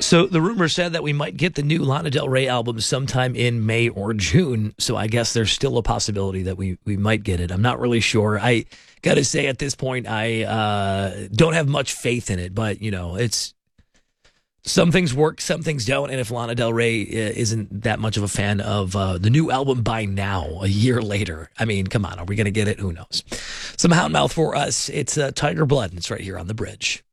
So the rumor said that we might get the new Lana Del Rey album sometime in May or June. So I guess there's still a possibility that we might get it. I'm not really sure. I got to say at this point, I don't have much faith in it. But, it's some things work, some things don't. And if Lana Del Rey isn't that much of a fan of the new album by now, a year later, I mean, come on, are we going to get it? Who knows? Some Hound Mouth for us. It's Tiger Blood, and it's right here on The Bridge.